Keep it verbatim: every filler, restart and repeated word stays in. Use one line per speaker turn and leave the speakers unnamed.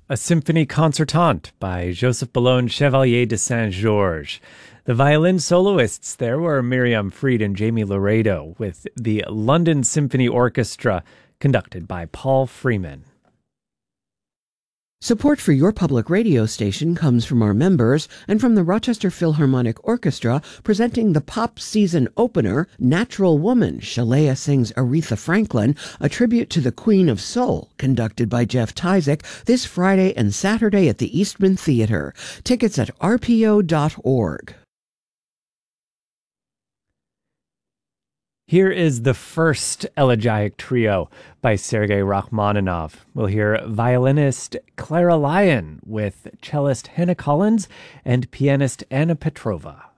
A Symphonie Concertante by Joseph Boulogne Chevalier de Saint-Georges. The violin soloists there were Miriam Fried and Jamie Laredo, with the London Symphony Orchestra, conducted by Paul Freeman.
Support for your public radio station comes from our members and from the Rochester Philharmonic Orchestra, presenting the pop season opener, Natural Woman. Shalea sings Aretha Franklin, a tribute to the Queen of Soul, conducted by Jeff Tyzik, this Friday and Saturday at the Eastman Theater. Tickets at r p o dot org.
Here is the first elegiac trio by Sergei Rachmaninoff. We'll hear violinist Clara Lyon with cellist Hannah Collins and pianist Anna Petrova.